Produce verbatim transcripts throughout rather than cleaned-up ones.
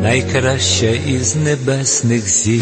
найкраща із небесних зір.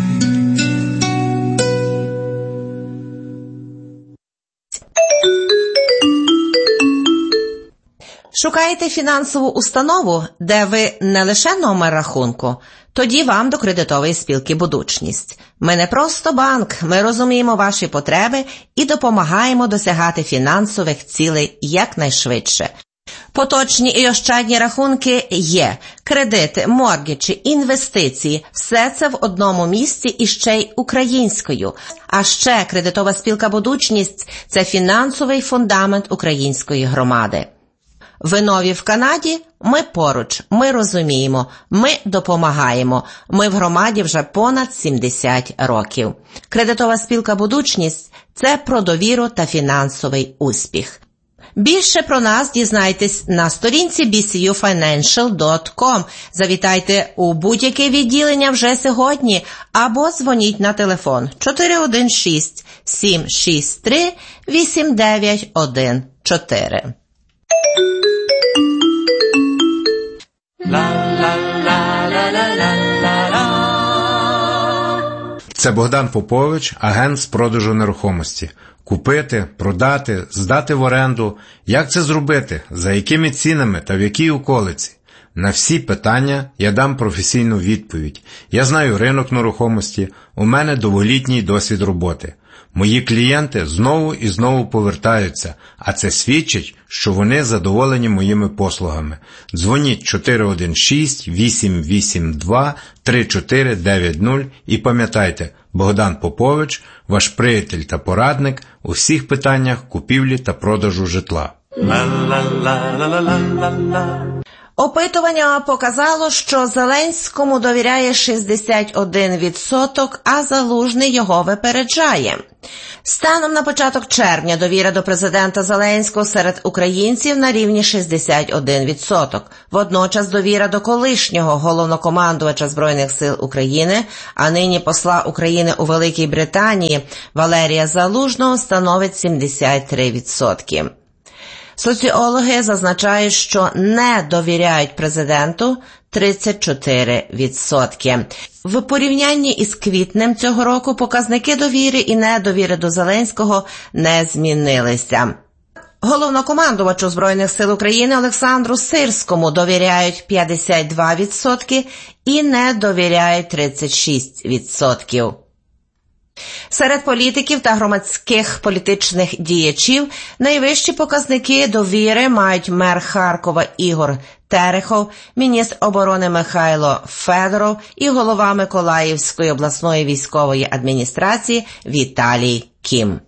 Шукаєте фінансову установу, де ви не лише номер рахунку? Тоді вам до кредитової спілки «Будучність». Ми не просто банк, ми розуміємо ваші потреби і допомагаємо досягати фінансових цілей якнайшвидше. Поточні і ощадні рахунки є, кредити, моргіджі, інвестиції – все це в одному місці і ще й українською. А ще кредитова спілка «Будучність» – це фінансовий фундамент української громади. Ви нові в Канаді? Ми поруч, ми розуміємо, ми допомагаємо. Ми в громаді вже понад сімдесят років. Кредитова спілка «Будучність» – це про довіру та фінансовий успіх. Більше про нас дізнайтесь на сторінці бі сі ю файненшіал крапка ком. Завітайте у будь-яке відділення вже сьогодні або дзвоніть на телефон чотири один шість сім шість три вісім дев'ять один чотири. Це Богдан Попович, агент з продажу нерухомості. Купити, продати, здати в оренду. Як це зробити? За якими цінами та в якій околиці? На всі питання я дам професійну відповідь. Я знаю ринок нерухомості, у мене довголітній досвід роботи. Мої клієнти знову і знову повертаються, а це свідчить, що вони задоволені моїми послугами. Дзвоніть чотири один шість вісім вісім два три чотири дев'ять нуль і пам'ятайте, Богдан Попович, ваш приятель та порадник у всіх питаннях купівлі та продажу житла. Опитування показало, що Зеленському довіряє шістдесят один відсоток, а Залужний його випереджає. Станом на початок червня довіра до президента Зеленського серед українців на рівні шістдесят один відсоток. Водночас довіра до колишнього головнокомандувача Збройних сил України, а нині посла України у Великій Британії Валерія Залужного становить сімдесят три відсотки. Соціологи зазначають, що не довіряють президенту тридцять чотири відсотки. В порівнянні із квітнем цього року показники довіри і недовіри до Зеленського не змінилися. Головнокомандувачу Збройних сил України Олександру Сирському довіряють п'ятдесят два відсотки і не довіряють тридцять шість відсотків. Серед політиків та громадських політичних діячів найвищі показники довіри мають мер Харкова Ігор Терехов, міністр оборони Михайло Федоров і голова Миколаївської обласної військової адміністрації Віталій Кім.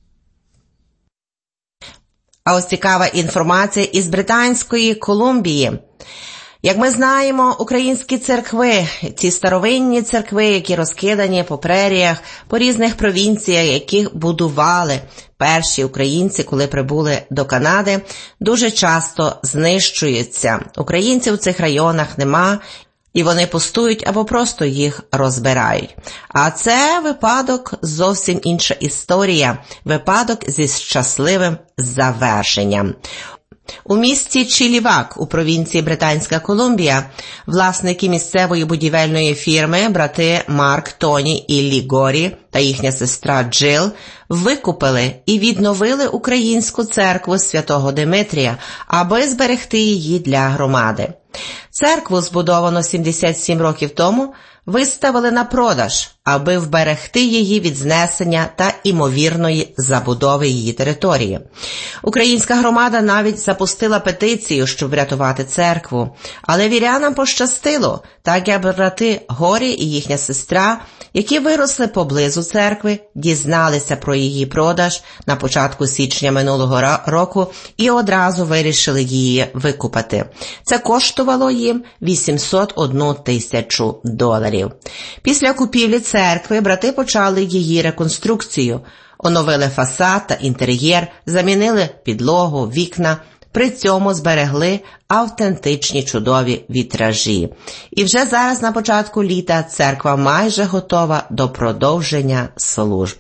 А ось цікава інформація із Британської Колумбії. Як ми знаємо, українські церкви, ці старовинні церкви, які розкидані по преріях, по різних провінціях, яких будували перші українці, коли прибули до Канади, дуже часто знищуються. Українців в цих районах нема, і вони пустують або просто їх розбирають. А це випадок, зовсім інша історія, випадок зі щасливим завершенням. У місті Чилівак у провінції Британська Колумбія власники місцевої будівельної фірми, брати Марк, Тоні і Лі Горі та їхня сестра Джил викупили і відновили українську церкву Святого Димитрія, аби зберегти її для громади. Церкву, збудовану сімдесят сім років тому, виставили на продаж, аби вберегти її від знесення та імовірної забудови її території. Українська громада навіть запустила петицію, щоб врятувати церкву. Але вірянам пощастило, так як брати Горі і їхня сестра, які виросли поблизу церкви, дізналися про її продаж на початку січня минулого року і одразу вирішили її викупити. Це коштувало їм вісімсот одну тисячу доларів. Після купівлі церкви брати почали її реконструкцію. Оновили фасад та інтер'єр, замінили підлогу, вікна, при цьому зберегли автентичні чудові вітражі. І вже зараз на початку літа церква майже готова до продовження служб.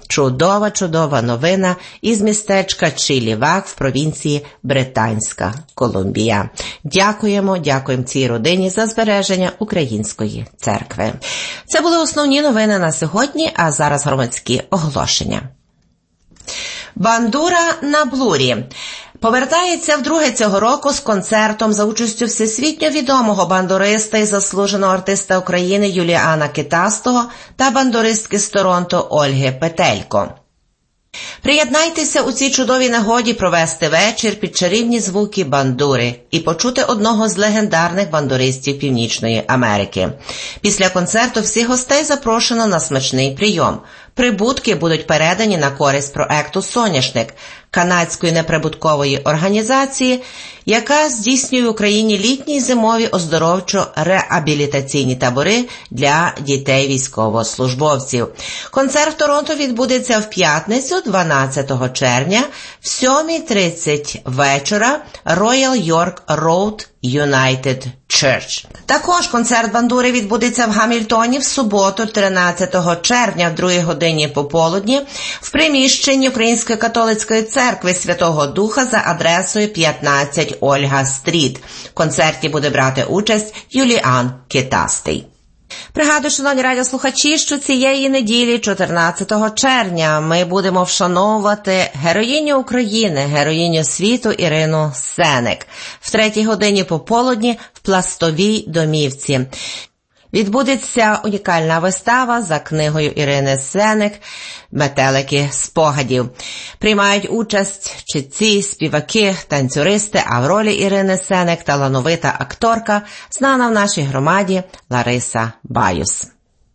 Чудова-чудова новина із містечка Чилівак в провінції Британська Колумбія. Дякуємо, дякуємо цій родині за збереження Української церкви. Це були основні новини на сьогодні, а зараз громадські оголошення. Бандура на блурі повертається вдруге цього року з концертом за участю всесвітньо відомого бандуриста і заслуженого артиста України Юліана Китастого та бандуристки з Торонто Ольги Петелько. Приєднайтеся у цій чудовій нагоді провести вечір під чарівні звуки бандури і почути одного з легендарних бандуристів Північної Америки. Після концерту всіх гостей запрошено на смачний прийом. Прибутки будуть передані на користь проекту «Соняшник» канадської неприбуткової організації, яка здійснює в Україні літні й зимові оздоровчо-реабілітаційні табори для дітей військовослужбовців. Концерт в Торонто відбудеться в п'ятницю, дванадцятого червня, в сьома тридцять вечора, Royal York Road, United Church. Також концерт бандури відбудеться в Гамільтоні в суботу, тринадцятого червня, в другій годині пополудні, в приміщенні Української католицької церкви Святого Духа за адресою п'ятнадцять Ольга Стріт. В концерті буде брати участь Юліан Китастий. Пригадую, шановні радіослухачі, що цієї неділі, чотирнадцятого червня, ми будемо вшановувати героїню України, героїню світу Ірину Сенек в третій годині пополудні в Пластовій домівці. Відбудеться унікальна вистава за книгою Ірини Сенек «Метелики спогадів». Приймають участь читці, співаки, танцюристи, а в ролі Ірини Сенек талановита акторка, знана в нашій громаді Лариса Баюс.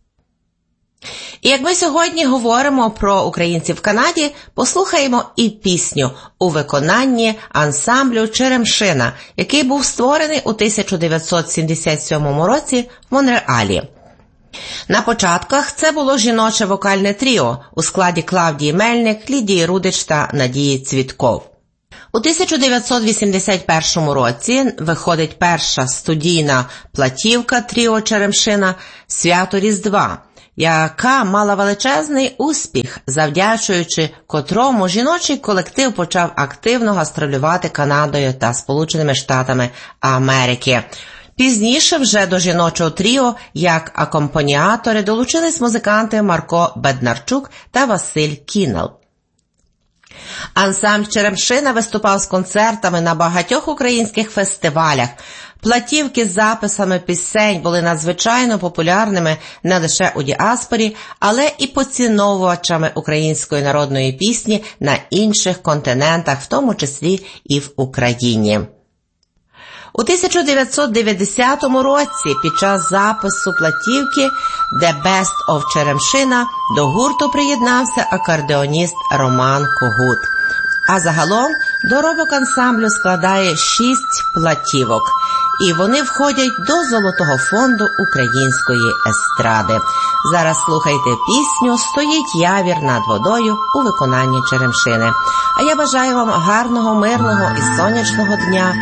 І як ми сьогодні говоримо про українців в Канаді, послухаємо і пісню у виконанні ансамблю «Черемшина», який був створений у тисяча дев'ятсот сімдесят сьомому році в Монреалі. На початках це було жіноче вокальне тріо у складі Клавдії Мельник, Лідії Рудич та Надії Цвітков. У тисяча дев'ятсот вісімдесят першому році виходить перша студійна платівка тріо «Черемшина» «Свято Різдва», яка мала величезний успіх, завдячуючи котрому жіночий колектив почав активно гастролювати Канадою та Сполученими Штатами Америки. Пізніше вже до жіночого тріо, як акомпаніатори, долучились музиканти Марко Беднарчук та Василь Кінел. Ансамбль «Черемшина» виступав з концертами на багатьох українських фестивалях. Платівки з записами пісень були надзвичайно популярними не лише у діаспорі, але і поціновувачами української народної пісні на інших континентах, в тому числі і в Україні. У тисяча дев'ятсот дев'ятдесятому році під час запису платівки «The Best of Черемшина» до гурту приєднався акордеоніст Роман Когут. А загалом доробок ансамблю складає шість платівок, і вони входять до Золотого фонду української естради. Зараз слухайте пісню «Стоїть явір над водою» у виконанні Черемшини. А я бажаю вам гарного, мирного і сонячного дня